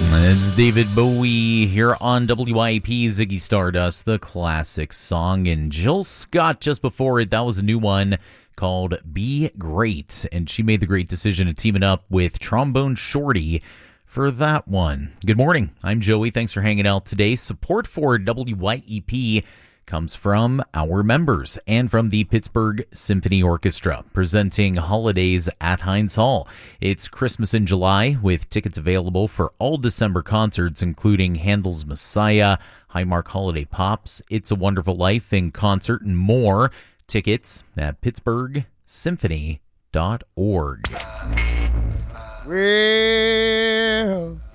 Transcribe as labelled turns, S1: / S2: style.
S1: It's David Bowie here on WIP Ziggy Stardust, the classic song. And Jill Scott just before it, that was a new one called Be Great. And she made the great decision of teaming up with Trombone Shorty for that one. Good morning. I'm Joey. Thanks for hanging out today. Support for WYEP comes from our members and from the Pittsburgh Symphony Orchestra, presenting Holidays at Heinz Hall. It's Christmas in July, with tickets available for all December concerts, including Handel's Messiah, Highmark Holiday Pops, It's a Wonderful Life in concert, and more. Tickets at pittsburghsymphony.org.
S2: Well,